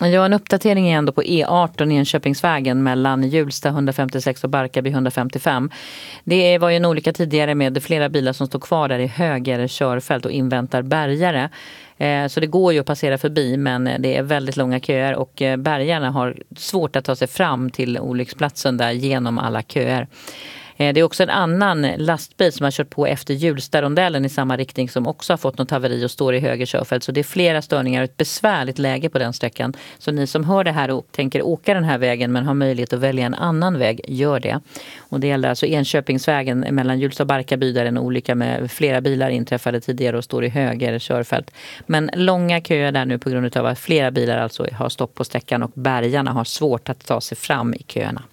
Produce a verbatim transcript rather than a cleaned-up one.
Ja, en uppdatering är ändå på E arton i Enköpingsvägen mellan Hjulsta hundrafemtiosex och Barkarby hundrafemtiofem. Det var ju en olycka tidigare med flera bilar som står kvar där i höger körfält och inväntar bärgare. Så det går ju att passera förbi, men det är väldigt långa köer och bärgarna har svårt att ta sig fram till olycksplatsen där genom alla köer. Det är också en annan lastbil som har kört på efter Hjulsta-rondellen i samma riktning som också har fått något haveri och står i höger körfält. Så det är flera störningar och ett besvärligt läge på den sträckan. Så ni som hör det här och tänker åka den här vägen men har möjlighet att välja en annan väg, gör det. Och det gäller alltså Enköpingsvägen mellan Hjulsta och Barkarby där en olycka med flera bilar inträffade tidigare och står i höger körfält. Men långa köer där nu på grund av att flera bilar alltså har stopp på sträckan och bärgarna har svårt att ta sig fram i köerna.